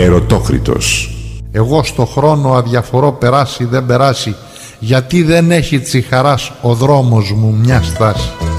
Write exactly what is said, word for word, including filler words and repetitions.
Ερωτόκριτος. Εγώ στο χρόνο αδιαφορώ περάσει δεν περάσει, γιατί δεν έχει τσιχαράς ο δρόμος μου μια στάση.